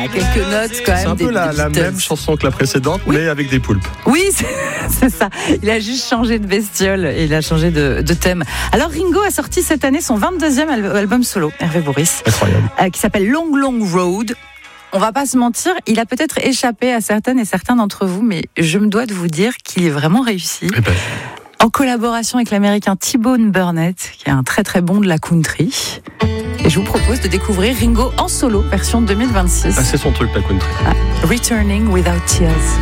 quelques notes quand même. C'est un peu la même chanson que la précédente, mais avec des poulpes. Oui, c'est ça. Il a juste changé de bestiole et il a changé de thème. Alors Ringo a sorti cette année son 22e album solo, Hervé Bourriss, qui s'appelle Long Long Road. On va pas se mentir, il a peut-être échappé à certaines et certains d'entre vous, mais je me dois de vous dire qu'il est vraiment réussi. En collaboration avec l'américain T-Bone Burnett, qui est un très très bon de la country. Et je vous propose de découvrir Ringo en solo, version 2026. Ah, c'est son truc, la country. Returning Without Tears.